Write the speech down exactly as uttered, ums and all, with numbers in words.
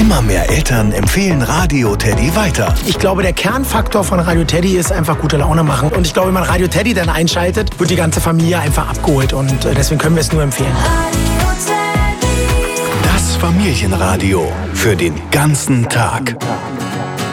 Immer mehr Eltern empfehlen Radio Teddy weiter. Ich glaube, der Kernfaktor von Radio Teddy ist einfach gute Laune machen. Und ich glaube, wenn man Radio Teddy dann einschaltet, wird die ganze Familie einfach abgeholt. Und deswegen können wir es nur empfehlen. Das Familienradio für den ganzen Tag.